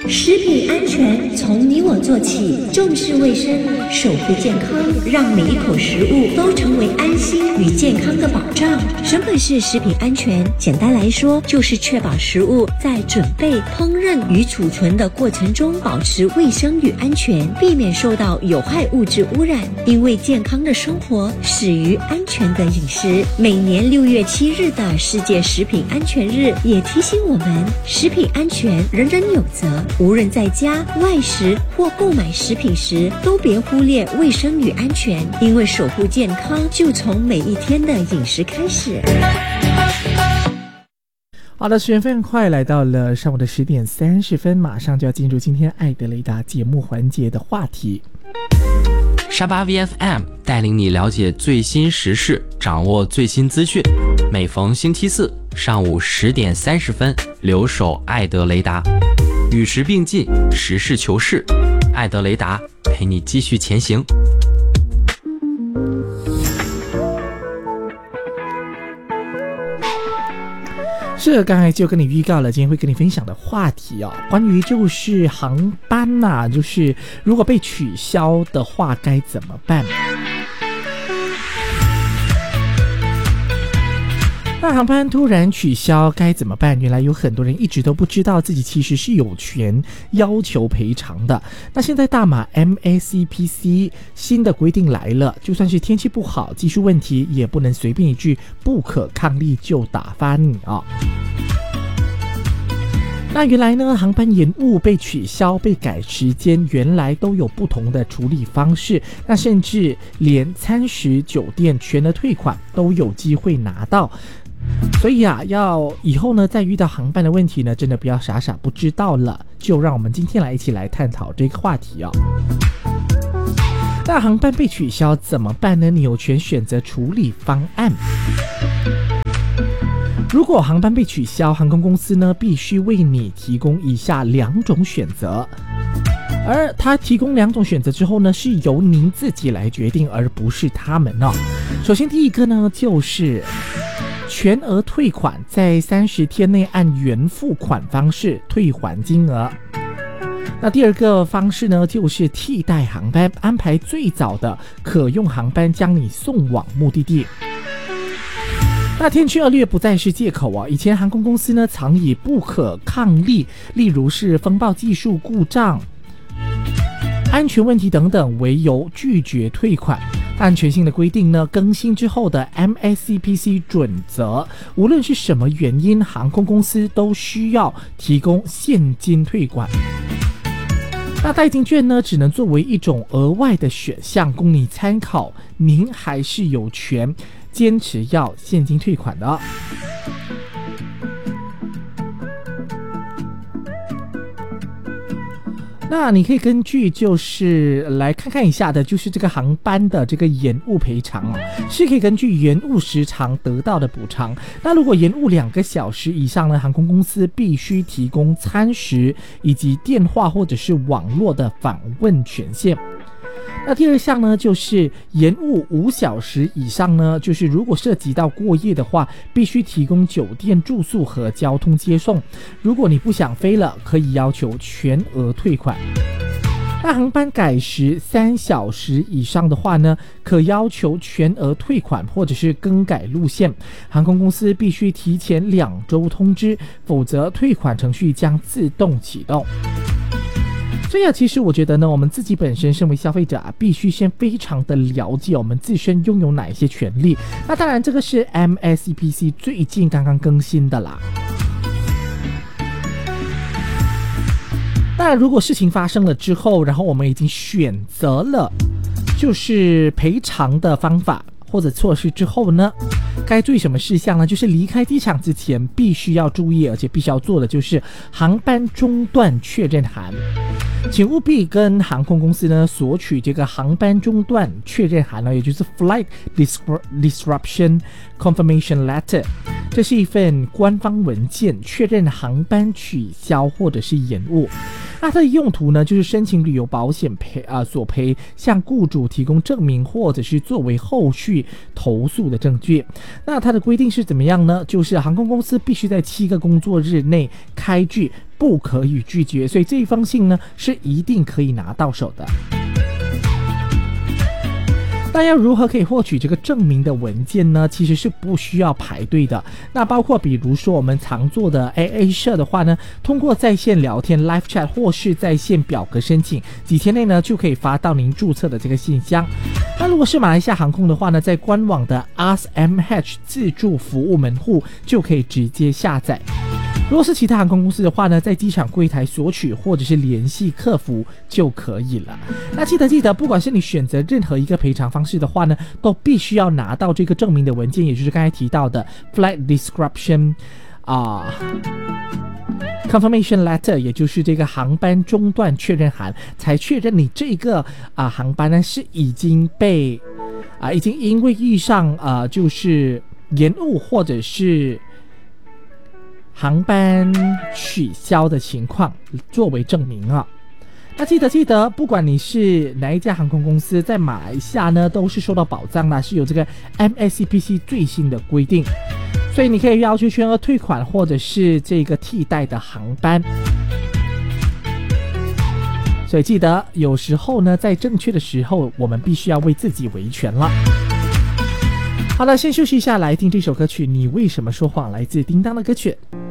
食品安全从你我做起，重视卫生，守护健康，让每一口食物都成为安心与健康的保障。什么是食品安全？简单来说，就是确保食物在准备、烹饪与储存的过程中保持卫生与安全，避免受到有害物质污染。因为健康的生活始于安全的饮食。每年6月7日的世界食品安全日也提醒我们，食品安全人人有责。无论在家、外食或购买食品时，都别忽略卫生与安全，因为守护健康就从每一天的饮食开始。 好的，时间非常快，来到了上午的10点30分，马上就要进入今天爱德雷达节目环节的话题。 沙巴 VFM 带领你了解最新时事，掌握最新资讯。每逢星期四上午10点30分，留守爱德雷达，与时并进，实事求是，爱德雷达陪你继续前行。 是，刚才就跟你预告了，今天会跟你分享的话题关于就是航班就是如果被取消的话该怎么办。那航班突然取消该怎么办？原来有很多人一直都不知道自己其实是有权要求赔偿的。那现在大马 MACPC 新的规定来了，就算是天气不好、技术问题，也不能随便一句不可抗力就打发你那原来呢，航班延误、被取消、被改时间，原来都有不同的处理方式。那甚至连餐食、酒店全额退款都有机会拿到。所以要以后呢，再遇到航班的问题呢，真的不要傻傻不知道了。就让我们今天一起来探讨这个话题那航班被取消怎么办呢？你有权选择处理方案。如果航班被取消，航空公司呢必须为你提供以下2种选择，而他提供2种选择之后呢，是由您自己来决定，而不是他们首先第一个呢，就是全额退款，在30天内按原付款方式退还金额。那第二个方式呢，就是替代航班，安排最早的可用航班将你送往目的地。那天气恶劣不再是借口以前航空公司呢常以不可抗力，例如是风暴技术故障、安全问题等等为由拒绝退款。但全新的规定呢更新之后的 MACPC 准则，无论是什么原因，航空公司都需要提供现金退款。那代金券呢只能作为一种额外的选项供你参考，您还是有权坚持要现金退款的那你可以根据就是来看一下的，就是这个航班的这个延误赔偿是可以根据延误时长得到的补偿。那如果延误2个小时以上呢，航空公司必须提供餐食以及电话或者是网络的访问权限。那第二项呢，就是延误5小时以上呢，就是如果涉及到过夜的话，必须提供酒店住宿和交通接送。如果你不想飞了，可以要求全额退款。那航班改时3小时以上的话呢，可要求全额退款或者是更改路线。航空公司必须提前2周通知，否则退款程序将自动启动。所以其实我觉得呢，我们自己本身身为消费者必须先非常的了解我们自身拥有哪一些权利。那当然这个是 MACPC 最近刚刚更新的啦。那如果事情发生了之后，然后我们已经选择了就是赔偿的方法或者措施之后呢，该注意什么事项呢？就是离开机场之前必须要注意，而且必须要做的就是航班中断确认函。请务必跟航空公司呢索取这个航班中断确认函呢，也就是 Flight Disruption Confirmation Letter。这是一份官方文件，确认航班取消或者是延误。 它的用途呢，就是申请旅游保险索赔，向雇主提供证明，或者是作为后续投诉的证据。那它的规定是怎么样呢？就是航空公司必须在7个工作日内开具，不可以拒绝，所以这一封信呢是一定可以拿到手的。那要如何可以获取这个证明的文件呢？其实是不需要排队的。那包括比如说我们常做的 AA 社的话呢，通过在线聊天 Live Chat 或是在线表格申请，几天内呢就可以发到您注册的这个信箱。那如果是马来西亚航空的话呢，在官网的 AskMH 自助服务门户就可以直接下载。如果是其他航空公司的话呢，在机场柜台索取或者是联系客服就可以了。那记得，不管是你选择任何一个赔偿方式的话呢，都必须要拿到这个证明的文件，也就是刚才提到的 Flight Description Confirmation Letter， 也就是这个航班中断确认函，才确认你这个航班呢是已经被已经因为遇上就是延误或者是航班取消的情况作为证明啊。那记得，不管你是哪一家航空公司，在马来西亚呢都是受到保障的，是有这个 MACPC 最新的规定，所以你可以要求全额退款或者是这个替代的航班。所以记得，有时候呢，在正确的时候，我们必须要为自己维权了。好了，先休息一下，来听这首歌曲《你为什么说谎》，来自叮当的歌曲。